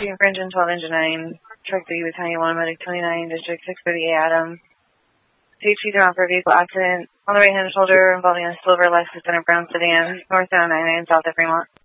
Being for engine 12, engine 9, truck B with Tiny 1, Medic 29, District 638 Adam. CHP's around for a vehicle accident on the right-hand shoulder involving a silver Lexus and a brown sedan, northbound 99 south of Fremont.